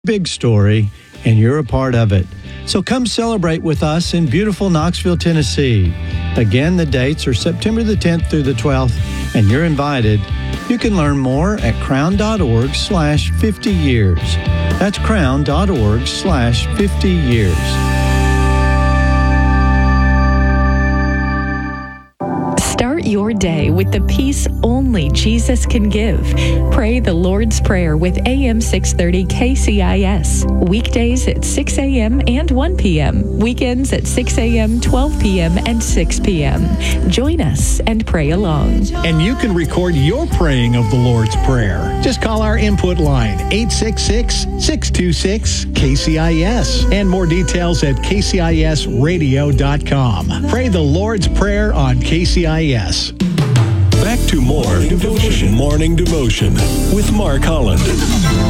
big story, and you're a part of it. So come celebrate with us in beautiful Knoxville, Tennessee. Again, the dates are September the 10th through the 12th, and you're invited. You can learn more at crown.org/50 years. That's crown.org/50 years. Start your day with the peace only Jesus can give. Pray the Lord's Prayer with AM 630 KCIS. Weekdays at 6 a.m. and 1 p.m. Weekends at 6 a.m., 12 p.m., and 6 p.m. Join us and pray along. And you can record your praying of the Lord's Prayer. Just call our input line, 866-626-KCIS. And more details at kcisradio.com. Pray the Lord's Prayer on KCIS. Back to more Morning Devotion with Mark Holland.